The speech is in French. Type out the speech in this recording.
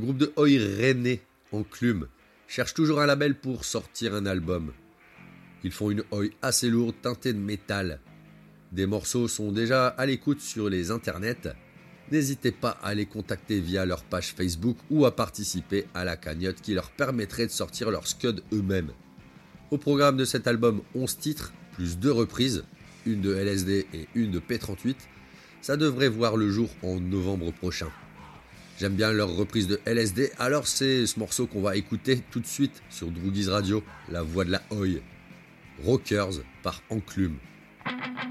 groupe de oi rennais, Enclume, cherche toujours un label pour sortir un album. Ils font une oi assez lourde teintée de métal. Des morceaux sont déjà à l'écoute sur les internets. N'hésitez pas à les contacter via leur page Facebook ou à participer à la cagnotte qui leur permettrait de sortir leur scud eux-mêmes. Au programme de cet album, 11 titres, plus 2 reprises, une de LSD et une de P38. Ça devrait voir le jour en novembre prochain. J'aime bien leur reprise de LSD, alors c'est ce morceau qu'on va écouter tout de suite sur Droogies Radio, la voix de la oi. Rockers par Enclume.